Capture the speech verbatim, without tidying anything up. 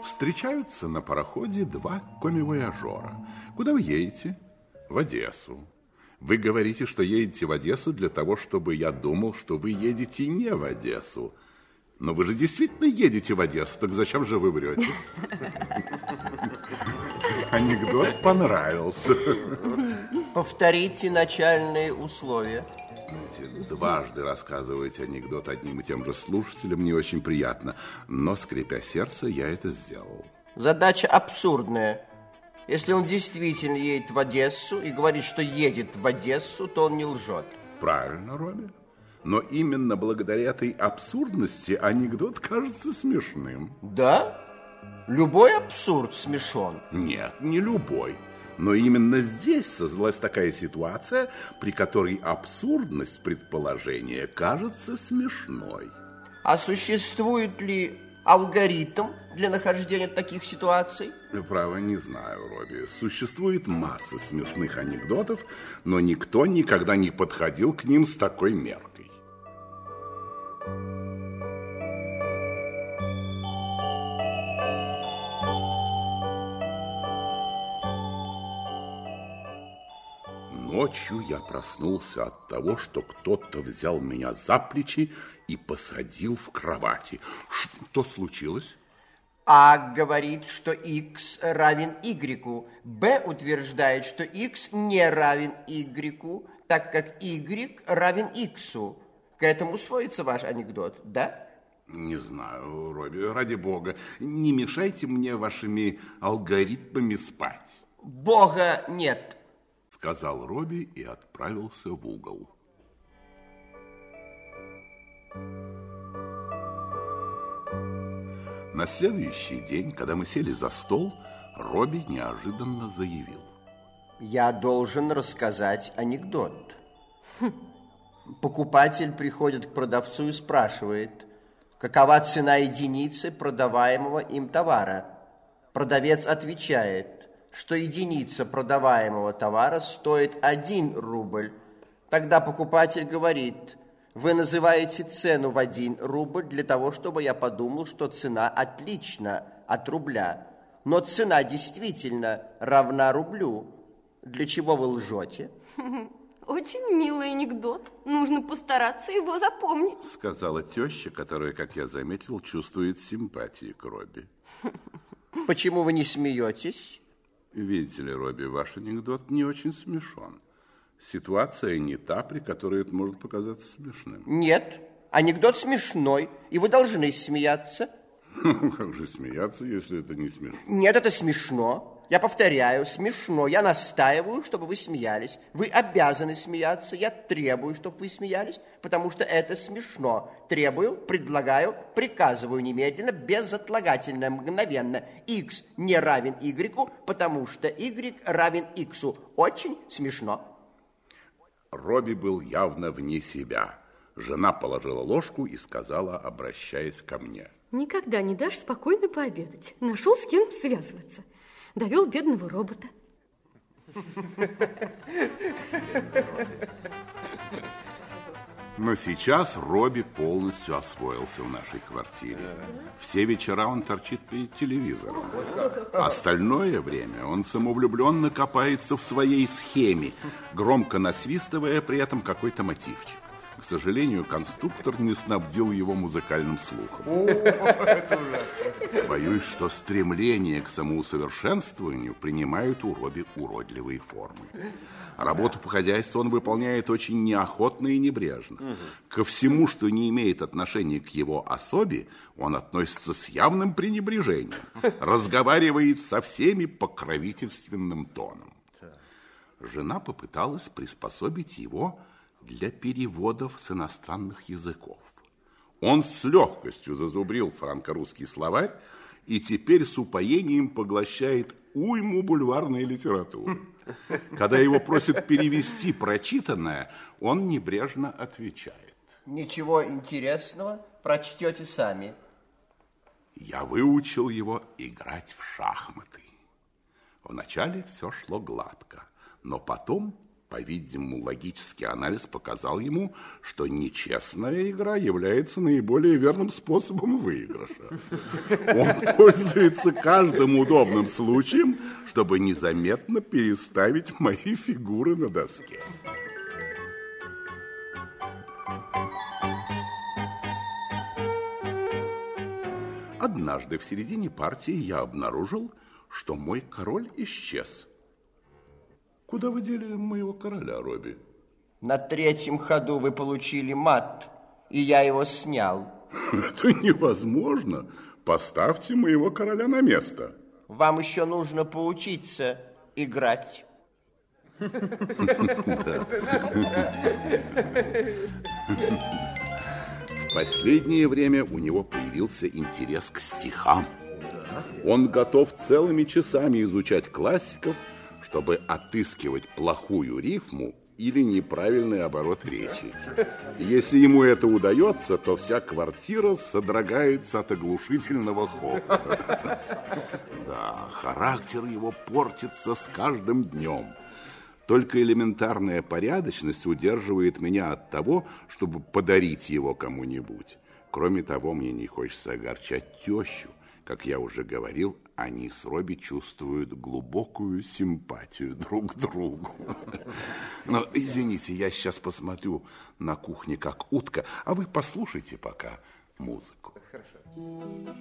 Встречаются на пароходе два коммивояжера. Куда вы едете? В Одессу. Вы говорите, что едете в Одессу для того, чтобы я думал, что вы едете не в Одессу. Но вы же действительно едете в Одессу, так зачем же вы врете? Анекдот понравился. Повторите начальные условия. Знаете, дважды рассказывать анекдот одним и тем же слушателям не очень приятно, но, скрипя сердце, я это сделал. Задача абсурдная. Если он действительно едет в Одессу и говорит, что едет в Одессу, то он не лжет. Правильно, Робби. Но именно благодаря этой абсурдности анекдот кажется смешным. Да? Любой абсурд смешон. Нет, не любой. Но именно здесь создалась такая ситуация, при которой абсурдность предположения кажется смешной. А существует ли алгоритм для нахождения таких ситуаций? Право, не знаю, Робби. Существует масса смешных анекдотов, но никто никогда не подходил к ним с такой меркой. Ночью я проснулся от того, что кто-то взял меня за плечи и посадил в кровати. Что случилось? А говорит, что x равен y. Б утверждает, что x не равен y, так как y равен x. К этому сводится ваш анекдот, да? Не знаю, Робби, ради бога, не мешайте мне вашими алгоритмами спать. Бога нет, сказал Робби и отправился в угол. На следующий день, когда мы сели за стол, Робби неожиданно заявил: я должен рассказать анекдот. Хм. Покупатель приходит к продавцу и спрашивает, какова цена единицы продаваемого им товара. Продавец отвечает, что единица продаваемого товара стоит один рубль. Тогда покупатель говорит: вы называете цену в один рубль для того, чтобы я подумал, что цена отлична от рубля. Но цена действительно равна рублю. Для чего вы лжете? Очень милый анекдот. Нужно постараться его запомнить, сказала теща, которая, как я заметил, чувствует симпатии к Робби. Почему вы не смеетесь? Видите ли, Робби, ваш анекдот не очень смешон. Ситуация не та, при которой это может показаться смешным. Нет, анекдот смешной, и вы должны смеяться. Как же смеяться, если это не смешно? Нет, это смешно. Я повторяю, смешно. Я настаиваю, чтобы вы смеялись. Вы обязаны смеяться. Я требую, чтобы вы смеялись, потому что это смешно. Требую, предлагаю, приказываю немедленно, безотлагательно, мгновенно. X не равен Y, потому что Y равен X. Очень смешно. Робби был явно вне себя. Жена положила ложку и сказала, обращаясь ко мне: никогда не дашь спокойно пообедать. Нашел с кем связываться. Довел бедного робота. Но сейчас Робби полностью освоился в нашей квартире. Все вечера он торчит перед телевизором. Остальное время он самовлюбленно копается в своей схеме, громко насвистывая при этом какой-то мотивчик. К сожалению, конструктор не снабдил его музыкальным слухом. Боюсь, что стремление к самоусовершенствованию принимают у Робби уродливые формы. Работу по хозяйству он выполняет очень неохотно и небрежно. Ко всему, что не имеет отношения к его особе, он относится с явным пренебрежением. Разговаривает со всеми покровительственным тоном. Жена попыталась приспособить его для переводов с иностранных языков. Он с легкостью зазубрил франко-русский словарь и теперь с упоением поглощает уйму бульварной литературы. Когда его просят перевести прочитанное, он небрежно отвечает: ничего интересного, прочтете сами. Я выучил его играть в шахматы. Вначале все шло гладко, но потом По-видимому, логический анализ показал ему, что нечестная игра является наиболее верным способом выигрыша. Он пользуется каждым удобным случаем, чтобы незаметно переставить мои фигуры на доске. Однажды в середине партии я обнаружил, что мой король исчез. Куда вы дели моего короля, Робби? На третьем ходу вы получили мат, и я его снял. Это невозможно. Поставьте моего короля на место. Вам еще нужно поучиться играть. В последнее время у него появился интерес к стихам. Он готов целыми часами изучать классиков, чтобы отыскивать плохую рифму или неправильный оборот речи. Если ему это удается, то вся квартира содрогается от оглушительного хохота. Да, характер его портится с каждым днем. Только элементарная порядочность удерживает меня от того, чтобы подарить его кому-нибудь. Кроме того, мне не хочется огорчать тещу. Как я уже говорил, они с Робби чувствуют глубокую симпатию друг к другу. Но, извините, я сейчас посмотрю на кухне как утка, а вы послушайте пока музыку. Хорошо.